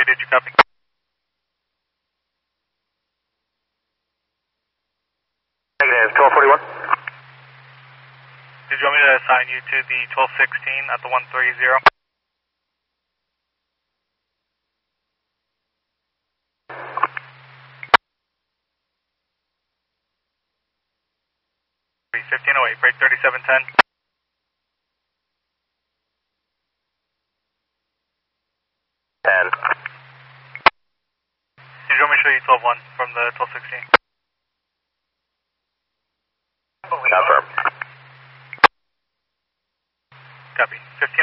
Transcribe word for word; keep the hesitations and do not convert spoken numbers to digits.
did you copy? Negative, twelve forty-one. Did you want me to assign you to the twelve sixteen at the one three zero? fifteen oh eight, break thirty-seven ten. ten. Did you want me to show you twelve one from the twelve sixteen? Confirm. Copy. fifteen